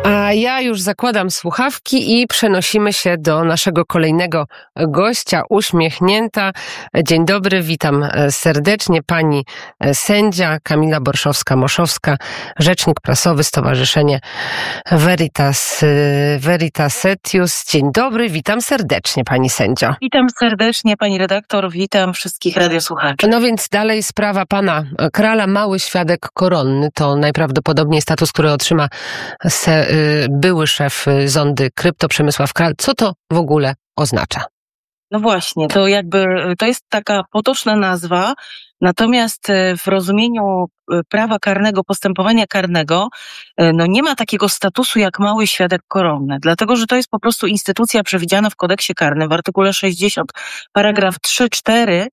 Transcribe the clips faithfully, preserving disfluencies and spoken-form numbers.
A ja już zakładam słuchawki i przenosimy się do naszego kolejnego gościa, uśmiechnięta. Dzień dobry, witam serdecznie. Pani sędzia Kamila Borszowska-Moszowska, rzecznik prasowy, Stowarzyszenie Veritas, Veritas Etius. Dzień dobry, witam serdecznie, pani sędzio. Witam serdecznie, pani redaktor, witam wszystkich radiosłuchaczy. No więc dalej sprawa pana Krala, mały świadek koronny. To najprawdopodobniej status, który otrzyma se, były szef Zondy Krypto Przemysław Kral. Co to w ogóle oznacza? No właśnie, to jakby to jest taka potoczna nazwa, natomiast w rozumieniu prawa karnego, postępowania karnego, no nie ma takiego statusu jak mały świadek koronny, dlatego że to jest po prostu instytucja przewidziana w kodeksie karnym w artykule sześćdziesiąt, paragraf trzy cztery,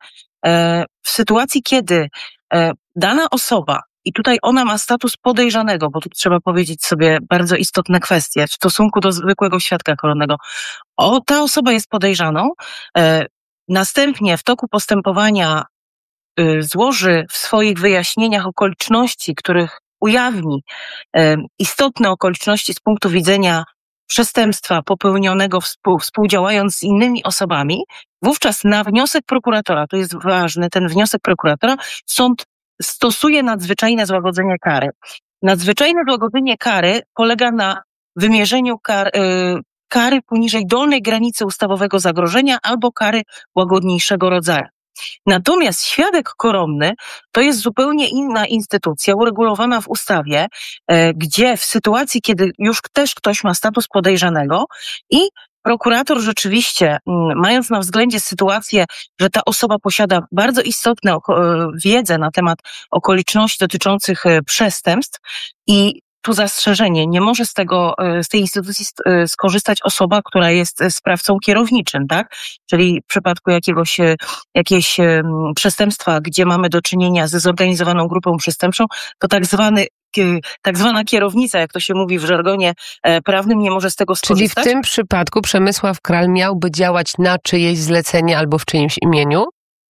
w sytuacji, kiedy dana osoba, i tutaj ona ma status podejrzanego, bo tu trzeba powiedzieć sobie bardzo istotne kwestie w stosunku do zwykłego świadka koronnego. O, ta osoba jest podejrzaną, e, następnie w toku postępowania y, złoży w swoich wyjaśnieniach okoliczności, których ujawni e, istotne okoliczności z punktu widzenia przestępstwa popełnionego współ, współdziałając z innymi osobami, wówczas na wniosek prokuratora, to jest ważne, ten wniosek prokuratora, sąd stosuje nadzwyczajne złagodzenie kary. Nadzwyczajne złagodzenie kary polega na wymierzeniu kar, y, kary poniżej dolnej granicy ustawowego zagrożenia albo kary łagodniejszego rodzaju. Natomiast świadek koronny to jest zupełnie inna instytucja uregulowana w ustawie, y, gdzie w sytuacji, kiedy już też ktoś ma status podejrzanego i prokurator rzeczywiście, mając na względzie sytuację, że ta osoba posiada bardzo istotną wiedzę na temat okoliczności dotyczących przestępstw i tu zastrzeżenie, nie może z tego, z tej instytucji skorzystać osoba, która jest sprawcą kierowniczym, tak? Czyli w przypadku jakiegoś, jakiegoś przestępstwa, gdzie mamy do czynienia ze zorganizowaną grupą przestępczą, to tak zwany tak zwana kierownica, jak to się mówi w żargonie prawnym, nie może z tego skorzystać. Czyli w tym przypadku Przemysław Kral miałby działać na czyjeś zlecenie albo w czyimś imieniu?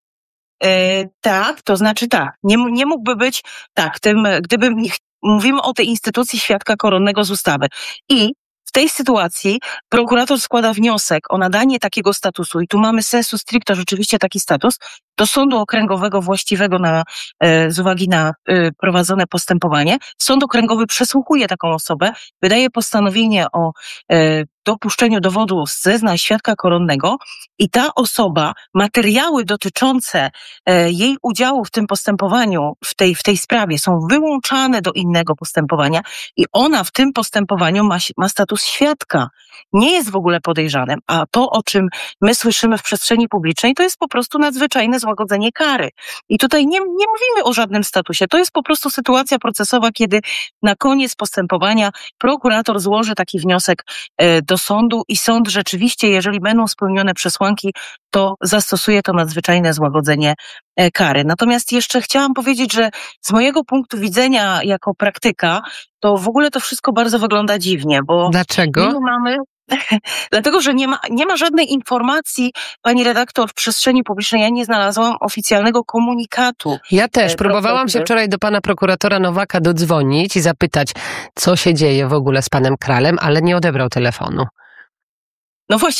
E, tak, to znaczy tak. Nie, nie mógłby być, tak, tym, gdyby mówimy o tej instytucji świadka koronnego z ustawy. I w tej sytuacji prokurator składa wniosek o nadanie takiego statusu i tu mamy sensu stricto rzeczywiście taki status do sądu okręgowego właściwego na, z uwagi na prowadzone postępowanie. Sąd okręgowy przesłuchuje taką osobę, wydaje postanowienie o dopuszczeniu dowodu z zeznań świadka koronnego i ta osoba, materiały dotyczące jej udziału w tym postępowaniu, w tej, w tej sprawie są wyłączane do innego postępowania i ona w tym postępowaniu ma, ma status świadka. Nie jest w ogóle podejrzanym, a to, o czym my słyszymy w przestrzeni publicznej, to jest po prostu nadzwyczajne złagodzenie kary. I tutaj nie, nie mówimy o żadnym statusie. To jest po prostu sytuacja procesowa, kiedy na koniec postępowania prokurator złoży taki wniosek do sądu i sąd rzeczywiście, jeżeli będą spełnione przesłanki, to zastosuje to nadzwyczajne złagodzenie kary. Natomiast jeszcze chciałam powiedzieć, że z mojego punktu widzenia jako praktyka, to w ogóle to wszystko bardzo wygląda dziwnie, bo dlaczego? My mamy Dlatego, że nie ma, nie ma żadnej informacji, pani redaktor, w przestrzeni publicznej. Ja nie znalazłam oficjalnego komunikatu. Ja też. Próbowałam się wczoraj do pana prokuratora Nowaka dodzwonić i zapytać, co się dzieje w ogóle z panem Kralem, ale nie odebrał telefonu. No właśnie.